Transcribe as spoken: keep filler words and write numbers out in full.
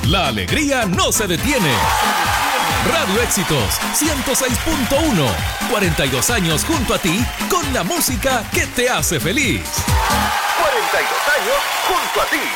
La alegría no se detiene. Radio Éxitos ciento seis punto uno. cuarenta y dos años junto a ti con la música que te hace feliz. cuarenta y dos años junto a ti.